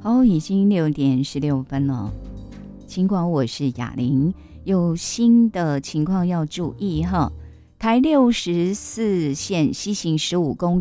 哦，已经6:16了。尽管我是雅玲，有新的情况要注意哈。台64线西行15公里。